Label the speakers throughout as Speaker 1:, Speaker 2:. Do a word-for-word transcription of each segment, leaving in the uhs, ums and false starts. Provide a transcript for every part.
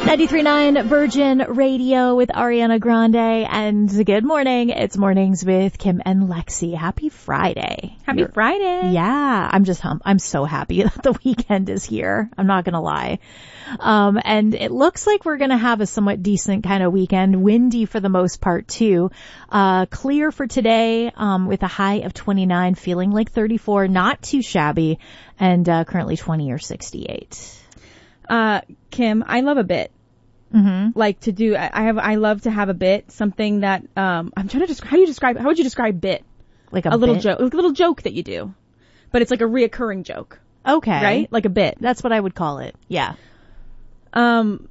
Speaker 1: ninety-three point nine Virgin Radio with Ariana Grande, and good morning. It's Mornings with Kim and Lexi. Happy Friday.
Speaker 2: Happy You're, Friday.
Speaker 1: Yeah, I'm just hum- I'm so happy that the weekend is here. I'm not going to lie. Um, and it looks like we're going to have a somewhat decent kind of weekend. Windy for the most part too. Uh, clear for today, um, with a high of twenty-nine, feeling like thirty-four, not too shabby, and, uh, currently twenty or sixty-eight.
Speaker 2: Uh, Kim, I love a bit.
Speaker 1: Mm-hmm.
Speaker 2: Like to do, I have, I love to have a bit, something that, um, I'm trying to describe, how do you describe, how would you describe bit?
Speaker 1: Like a,
Speaker 2: a little
Speaker 1: bit?
Speaker 2: joke, like a little joke that you do. But it's like a reoccurring joke.
Speaker 1: Okay.
Speaker 2: Right? Like a bit.
Speaker 1: That's what I would call it. Yeah.
Speaker 2: Um,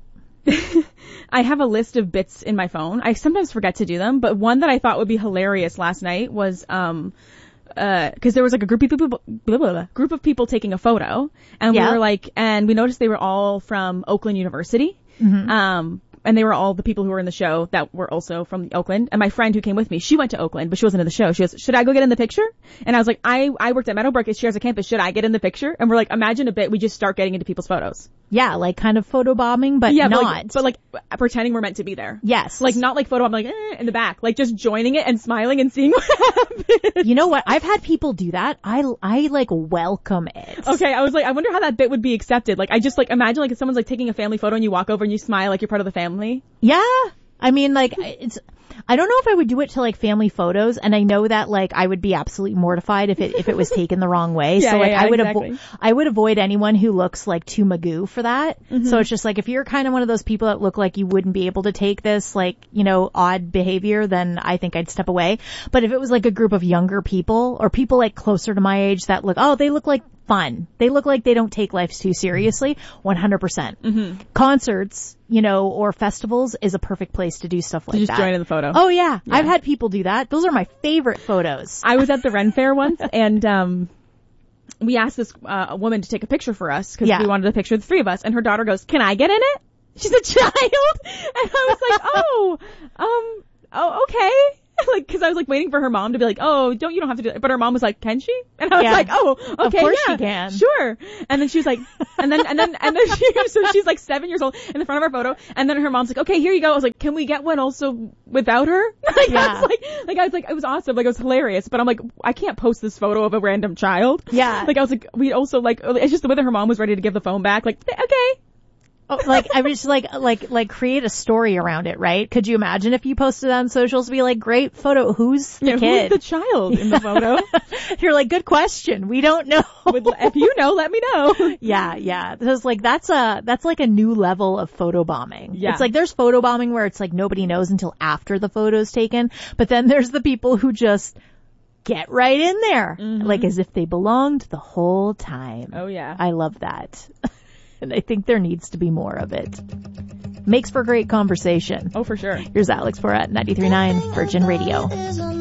Speaker 2: I have a list of bits in my phone. I sometimes forget to do them, but one that I thought would be hilarious last night was, um, uh, cause there was like a group of people, blah, blah, blah, group of people taking a photo, and
Speaker 1: yeah.
Speaker 2: we were like, and we noticed they were all from Oakland University.
Speaker 1: Mm-hmm.
Speaker 2: Um, and they were all the people who were in the show that were also from Oakland. And my friend who came with me, she went to Oakland, but she wasn't in the show. She goes, should I go get in the picture? And I was like, I, I worked at Meadowbrook. It shares a campus. Should I get in the picture? And we're like, imagine a bit. We just start getting into people's photos.
Speaker 1: Yeah, like kind of photobombing, but
Speaker 2: yeah,
Speaker 1: not.
Speaker 2: But like, but like pretending we're meant to be there.
Speaker 1: Yes.
Speaker 2: Like not like photobombing, like eh, in the back. Like just joining it and smiling and seeing what happens.
Speaker 1: You know what? I've had people do that. I, I like welcome it.
Speaker 2: Okay, I was like, I wonder how that bit would be accepted. Like I just like imagine like if someone's like taking a family photo and you walk over and you smile like you're part of the family.
Speaker 1: Yeah. I mean, like, it's, I don't know if I would do it to like family photos, and I know that like I would be absolutely mortified if it, if it was taken the wrong way.
Speaker 2: Yeah,
Speaker 1: so like
Speaker 2: yeah,
Speaker 1: I would
Speaker 2: exactly.
Speaker 1: avo- I would avoid anyone who looks like too Magoo for that.
Speaker 2: Mm-hmm.
Speaker 1: So it's just like, if you're kind of one of those people that look like you wouldn't be able to take this, like, you know, odd behavior, then I think I'd step away. But if it was like a group of younger people or people like closer to my age that look, oh, they look like fun. They look like they don't take life too seriously. one hundred percent.
Speaker 2: Mm-hmm.
Speaker 1: Concerts, you know, or festivals is a perfect place to do stuff like
Speaker 2: to just
Speaker 1: that.
Speaker 2: join in the photo.
Speaker 1: Oh yeah.
Speaker 2: yeah.
Speaker 1: I've had people do that. Those are my favorite photos.
Speaker 2: I was at the Ren Fair once, and um we asked this uh, a woman to take a picture for us because
Speaker 1: yeah.
Speaker 2: we wanted a picture of the three of us, and her daughter goes, "Can I get in it?" She's a child, and I was like, "Oh, um, oh, okay." Like, cause I was like waiting for her mom to be like, "Oh, don't, you don't have to do that." But her mom was like, "Can she?" And I was
Speaker 1: yeah.
Speaker 2: like, "Oh, okay,
Speaker 1: of course
Speaker 2: yeah,
Speaker 1: she can.
Speaker 2: Sure." And then she was like, and then, and then, and then she, so she's like seven years old in the front of our photo. And then her mom's like, "Okay, here you go." I was like, "Can we get one also without her?" Like,
Speaker 1: yeah.
Speaker 2: I was like, like, I was like, it was awesome. Like, it was hilarious. But I'm like, I can't post this photo of a random child.
Speaker 1: Yeah.
Speaker 2: Like, I was like, we also like, it's just the way that her mom was ready to give the phone back. Like, okay.
Speaker 1: Oh, like, I was just like, like, like create a story around it, right? Could you imagine if you posted on socials, be like, great photo, who's the
Speaker 2: yeah,
Speaker 1: kid?
Speaker 2: Who's the child in the photo?
Speaker 1: You're like, good question. We don't know.
Speaker 2: If you know, let me know.
Speaker 1: Yeah, yeah. Because like, that's a, that's like a new level of photobombing.
Speaker 2: Yeah.
Speaker 1: It's like, there's photobombing where it's like nobody knows until after the photo's taken. But then there's the people who just get right in there.
Speaker 2: Mm-hmm.
Speaker 1: Like as if they belonged the whole time.
Speaker 2: Oh yeah.
Speaker 1: I love that. And I think there needs to be more of it. Makes for great conversation.
Speaker 2: Oh, for sure.
Speaker 1: Here's Alex Porat, ninety-three point nine Virgin Radio.